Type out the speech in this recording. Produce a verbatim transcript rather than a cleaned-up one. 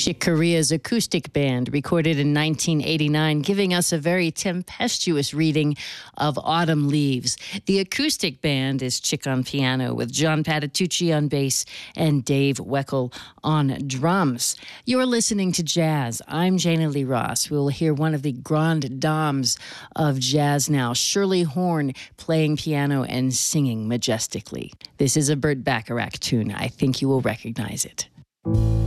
Chick Corea's acoustic band, recorded in nineteen eighty-nine, giving us a very tempestuous reading of Autumn Leaves. The acoustic band is Chick on piano, with John Patitucci on bass and Dave Weckl on drums. You're listening to Jazz. I'm Jana Lee Ross. We'll hear one of the grandes dames of jazz now, Shirley Horn, playing piano and singing majestically. This is a Burt Bacharach tune. I think you will recognize it.